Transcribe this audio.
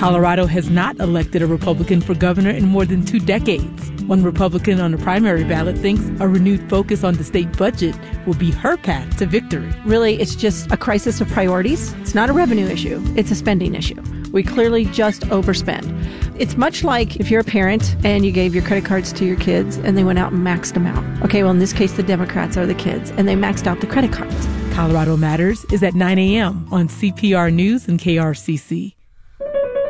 Colorado has not elected a Republican for governor in more than 2 decades. One Republican on the primary ballot thinks a renewed focus on the state budget will be her path to victory. Really, it's just a crisis of priorities. It's not a revenue issue. It's a spending issue. We clearly just overspend. It's much like if you're a parent and you gave your credit cards to your kids and they went out and maxed them out. Okay, well, in this case, the Democrats are the kids, and they maxed out the credit cards. Colorado Matters is at 9 a.m. on CPR News and KRCC.